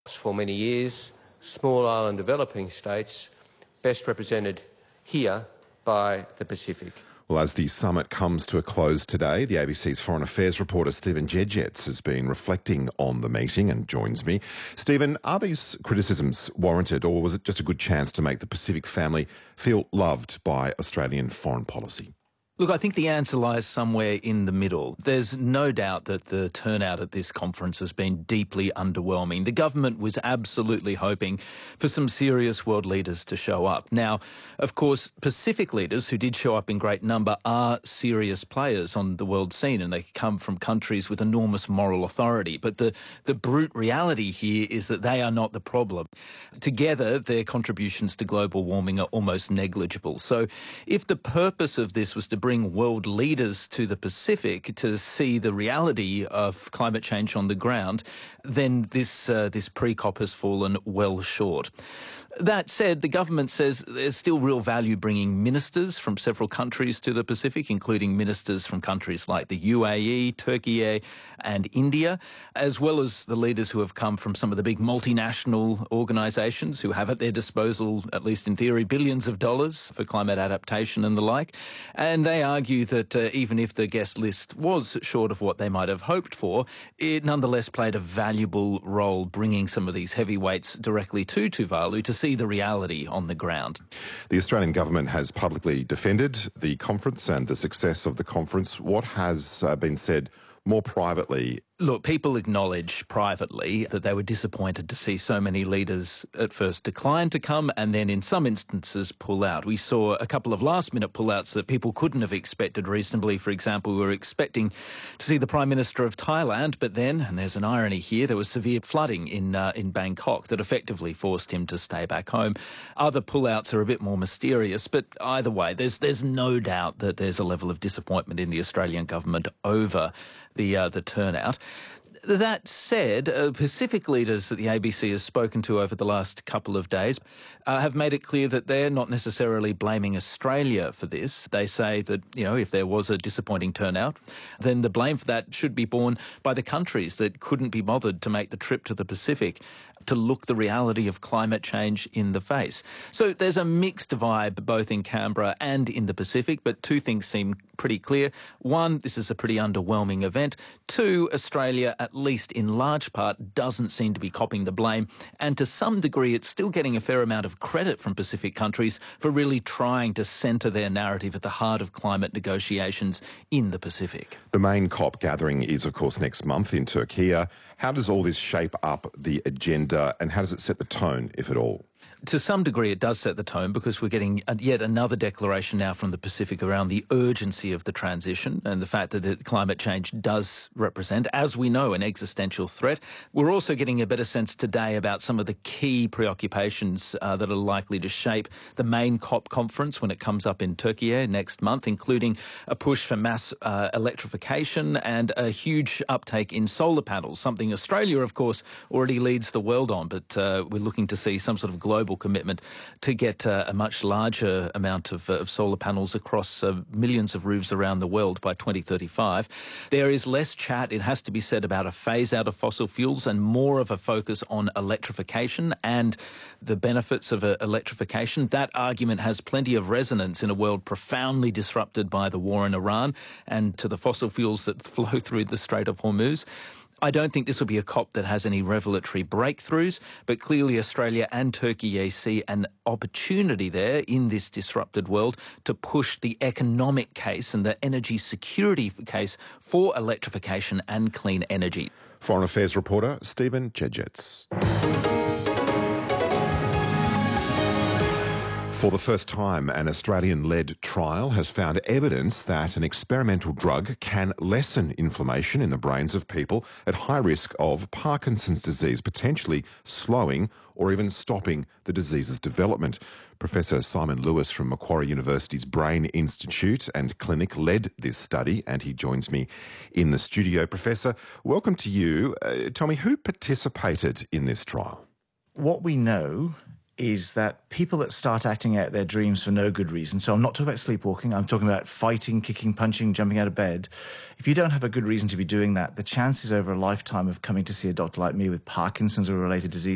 For many years, small island developing states, best represented here by the Pacific. Well, as the summit comes to a close today, the ABC's Foreign Affairs reporter Stephen Jedgetts has been reflecting on the meeting and joins me. Stephen, are these criticisms warranted, or was it just a good chance to make the Pacific family feel loved by Australian foreign policy? Look, I think the answer lies somewhere in the middle. There's no doubt that the turnout at this conference has been deeply underwhelming. The government was absolutely hoping for some serious world leaders to show up. Now, of course, Pacific leaders who did show up in great number are serious players on the world scene, and they come from countries with enormous moral authority. But the brute reality here is that they are not the problem. Together, their contributions to global warming are almost negligible. So if the purpose of this was to bring world leaders to the Pacific to see the reality of climate change on the ground, then this pre-COP has fallen well short. That said, the government says there's still real value bringing ministers from several countries to the Pacific, including ministers from countries like the UAE, Turkey and India, as well as the leaders who have come from some of the big multinational organisations who have at their disposal, at least in theory, billions of dollars for climate adaptation and the like. And they argue that even if the guest list was short of what they might have hoped for, it nonetheless played a valuable role bringing some of these heavyweights directly to Tuvalu to see the reality on the ground. The Australian government has publicly defended the conference and the success of the conference. What has been said more privately? Look, people acknowledge privately that they were disappointed to see so many leaders at first decline to come and then in some instances pull out. We saw a couple of last-minute pullouts that people couldn't have expected reasonably. For example, we were expecting to see the Prime Minister of Thailand, but then, and there's an irony here, there was severe flooding in Bangkok that effectively forced him to stay back home. Other pullouts are a bit more mysterious, but either way, there's no doubt that there's a level of disappointment in the Australian government over the turnout. That said, Pacific leaders that the ABC has spoken to over the last couple of days have made it clear that they're not necessarily blaming Australia for this. They say that, if there was a disappointing turnout, then the blame for that should be borne by the countries that couldn't be bothered to make the trip to the Pacific to look the reality of climate change in the face. So there's a mixed vibe both in Canberra and in the Pacific, but two things seem pretty clear. One, this is a pretty underwhelming event. Two, Australia, at least in large part, doesn't seem to be copping the blame. And to some degree, it's still getting a fair amount of credit from Pacific countries for really trying to centre their narrative at the heart of climate negotiations in the Pacific. The main COP gathering is, of course, next month in Turkey. How does all this shape up the agenda and how does it set the tone, if at all? To some degree, it does set the tone because we're getting yet another declaration now from the Pacific around the urgency of the transition and the fact that climate change does represent, as we know, an existential threat. We're also getting a better sense today about some of the key preoccupations that are likely to shape the main COP conference when it comes up in Turkey next month, including a push for mass electrification and a huge uptake in solar panels, something Australia, of course, already leads the world on, but we're looking to see some sort of global commitment to get a much larger amount of solar panels across millions of roofs around the world by 2035. There is less chat, it has to be said, about a phase out of fossil fuels and more of a focus on electrification and the benefits of electrification. That argument has plenty of resonance in a world profoundly disrupted by the war in Iran and to the fossil fuels that flow through the Strait of Hormuz. I don't think this will be a COP that has any revelatory breakthroughs, but clearly Australia and Turkey see an opportunity there in this disrupted world to push the economic case and the energy security case for electrification and clean energy. Foreign Affairs reporter Stephen Jedgetts. For the first time, an Australian-led trial has found evidence that an experimental drug can lessen inflammation in the brains of people at high risk of Parkinson's disease, potentially slowing or even stopping the disease's development. Professor Simon Lewis from Macquarie University's Brain Institute and Clinic led this study, and he joins me in the studio. Professor, welcome to you. Tell me, who participated in this trial? What we know is that people that start acting out their dreams for no good reason, so I'm not talking about sleepwalking, I'm talking about fighting, kicking, punching, jumping out of bed. If you don't have a good reason to be doing that, the chances over a lifetime of coming to see a doctor like me with Parkinson's or related disease